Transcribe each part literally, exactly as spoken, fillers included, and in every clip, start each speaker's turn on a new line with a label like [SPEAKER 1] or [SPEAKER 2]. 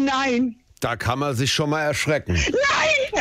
[SPEAKER 1] Nein.
[SPEAKER 2] Da kann man sich schon mal erschrecken.
[SPEAKER 1] Nein!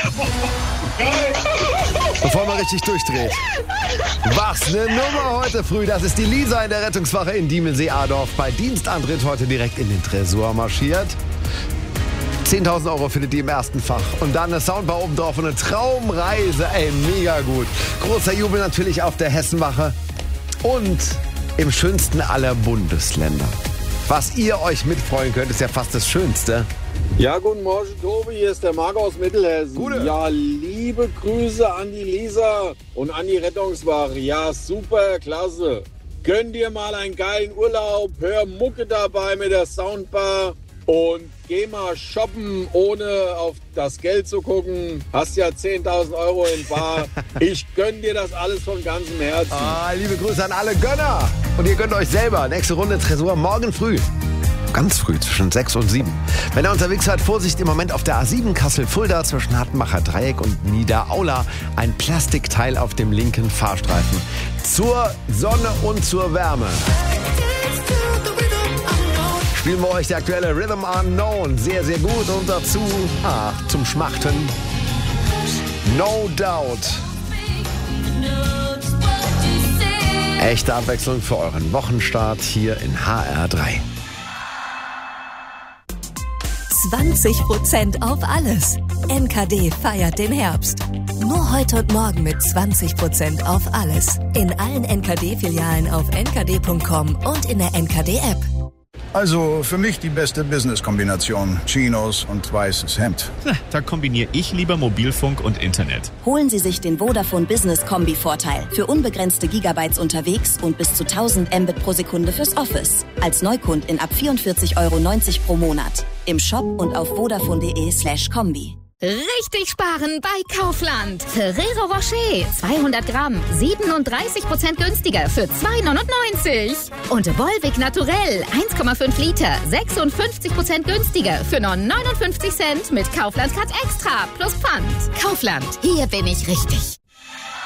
[SPEAKER 2] Bevor man richtig durchdreht. Was eine Nummer heute früh. Das ist die Lisa in der Rettungswache in Diemelsee-Adorf. Bei Dienstantritt heute direkt in den Tresor marschiert. zehntausend Euro findet die im ersten Fach. Und dann eine Soundbar oben drauf und eine Traumreise. Ey, mega gut. Großer Jubel natürlich auf der Hessenwache. Und im schönsten aller Bundesländer. Was ihr euch mitfreuen könnt, ist ja fast das Schönste.
[SPEAKER 3] Ja, guten Morgen, Tobi. Hier ist der Marc aus Mittelhessen.
[SPEAKER 2] Gute.
[SPEAKER 3] Ja, liebe Grüße an die Lisa und an die Rettungswache. Ja, super, klasse. Gönn dir mal einen geilen Urlaub, hör Mucke dabei mit der Soundbar und geh mal shoppen, ohne auf das Geld zu gucken. Hast ja zehntausend Euro in Bar. Ich gönn dir das alles von ganzem Herzen.
[SPEAKER 2] Ah, liebe Grüße an alle Gönner. Und ihr gönnt euch selber. Nächste Runde Tresor morgen früh. Ganz früh, zwischen sechs und sieben. Wenn ihr unterwegs seid, Vorsicht im Moment auf der A sieben Kassel-Fulda zwischen Hattenbacher Dreieck und Niederaula. Ein Plastikteil auf dem linken Fahrstreifen. Zur Sonne und zur Wärme. Spielen wir euch der aktuelle Rhythm Unknown. Sehr, sehr gut. Und dazu, ah, zum Schmachten, No Doubt. Echte Abwechslung für euren Wochenstart hier in H R drei.
[SPEAKER 4] zwanzig Prozent auf alles. N K D feiert den Herbst. Nur heute und morgen mit zwanzig Prozent auf alles. In allen N K D-Filialen auf n k d punkt com und in der N K D-App.
[SPEAKER 5] Also für mich die beste Business-Kombination. Chinos und weißes Hemd.
[SPEAKER 6] Da kombiniere ich lieber Mobilfunk und Internet.
[SPEAKER 7] Holen Sie sich den Vodafone Business Kombi-Vorteil. Für unbegrenzte Gigabytes unterwegs und bis zu tausend Mbit pro Sekunde fürs Office. Als Neukundin ab vierundvierzig Euro neunzig pro Monat. Im Shop und auf vodafone.de slash Kombi.
[SPEAKER 8] Richtig sparen bei Kaufland. Ferrero Rocher zweihundert Gramm, siebenunddreißig Prozent günstiger für zwei neunundneunzig. Und Volvic Naturell eins Komma fünf Liter, sechsundfünfzig Prozent günstiger für nur neunundfünfzig Cent mit Kaufland Cut Extra plus Pfand. Kaufland, hier bin ich richtig.